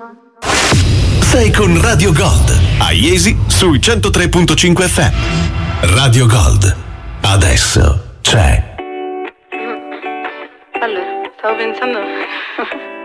Sei con Radio Gold a Iesi sui 103.5 FM. Radio Gold, adesso c'è. Allora, stavo pensando